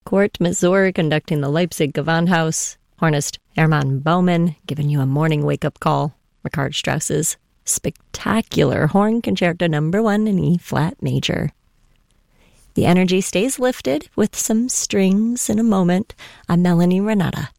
Kurt Masur conducting the Leipzig Gewandhaus. Hornist Hermann Baumann giving you a morning wake-up call. Richard Strauss's spectacular Horn Concerto No. 1 in E-flat major. The energy stays lifted with some strings in a moment. I'm Melanie Renata.